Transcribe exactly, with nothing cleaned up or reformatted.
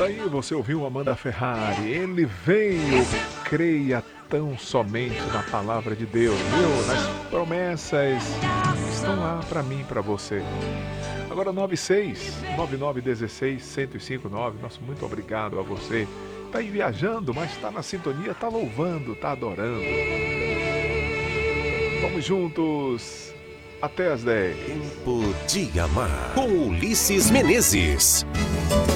aí você ouviu Amanda Ferrari, ele veio, creia tão somente na palavra de Deus, viu? Nas promessas estão lá para mim e para você. Agora nove seis nove nove um seis um zero cinco nove, nosso muito obrigado a você. Tá aí viajando, mas está na sintonia, tá louvando, tá adorando. Vamos juntos até as dez. Tempo de Amar com Ulisses Menezes.